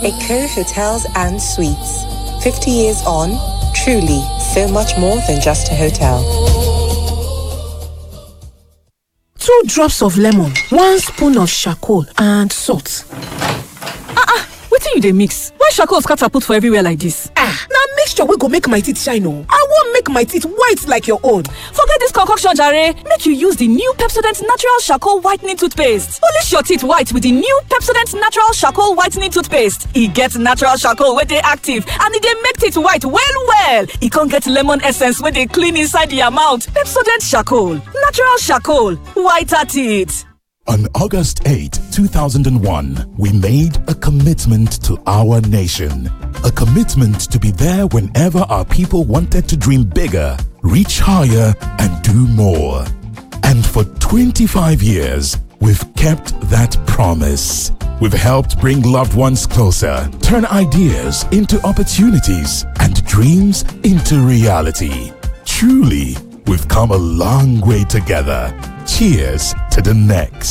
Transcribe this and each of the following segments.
Eko Hotels and Suites. 50 years on, truly so much more than just a hotel. 2 drops of lemon, 1 spoon of charcoal, and salt. Wetin you dey mix? Why charcoal scatter put for everywhere like this? Na mixture wey go make my teeth shine o. I wan make my teeth white like your own. Forget this concoction jare. Make you use the new Pepsodent Natural Charcoal Whitening Toothpaste. Polish your teeth white with the new Pepsodent Natural Charcoal Whitening Toothpaste. E get natural charcoal wey dey active and e dey make teeth white well. E con get lemon essence wey dey clean inside the amount. Pepsodent Charcoal. Natural charcoal. Whiter teeth. On August 8, 2001, we made a commitment to our nation. A commitment to be there whenever our people wanted to dream bigger, reach higher, and do more. And for 25 years, we've kept that promise. We've helped bring loved ones closer, turn ideas into opportunities, and dreams into reality. Truly, we've come a long way together. Cheers to the next.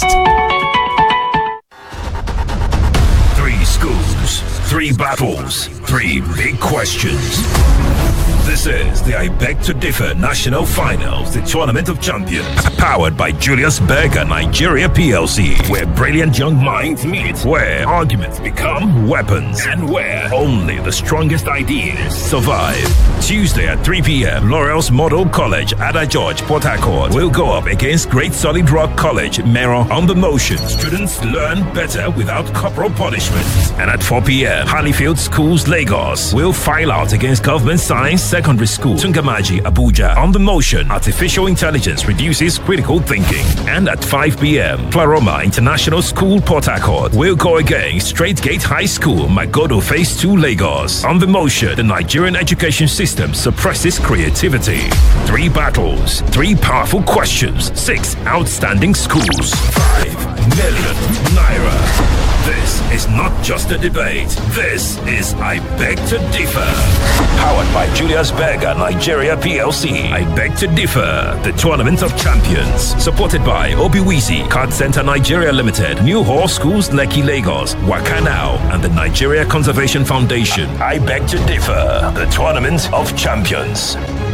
3 schools, 3 battles, 3 big questions. This is the I Beg to Differ National Finals, the Tournament of Champions, powered by Julius Berger Nigeria PLC, where brilliant young minds meet, where arguments become weapons, and where only the strongest ideas survive. Tuesday at 3 p.m., Laurel's Model College, Ada George, Port Harcourt, will go up against Great Solid Rock College, Mero. On the motion, students learn better without corporal punishment. And at 4 p.m., Honeyfield Schools, Lagos, will file out against Government Science Secondary School, Tungamaji, Abuja. On the motion, artificial intelligence reduces critical thinking. And at 5 p.m., Claroma International School, Port Harcourt, will go against Straight Gate High School, Magodo Phase 2, Lagos. On the motion, the Nigerian education system suppresses creativity. 3 battles, 3 powerful questions, 6 outstanding schools, 5 million naira. This is not just a debate. This is I Beg to Differ. Powered by Julius Berger Nigeria PLC. I Beg to Differ, the Tournament of Champions. Supported by Obiwisi, Card Center Nigeria Limited, New Hall Schools, Lekki, Lagos, Wakanao, and the Nigeria Conservation Foundation. I Beg to Differ, the Tournament of Champions.